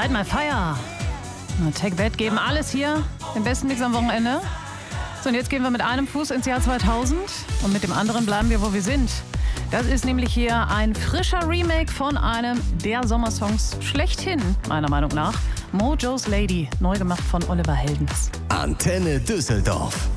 Light My Fire. Take That geben alles hier, den besten Mix am Wochenende. So, und jetzt gehen wir mit einem Fuß ins Jahr 2000 und mit dem anderen bleiben wir, wo wir sind. Das ist nämlich hier ein frischer Remake von einem der Sommersongs schlechthin, meiner Meinung nach. Mojo's Lady, neu gemacht von Oliver Heldens. Antenne Düsseldorf.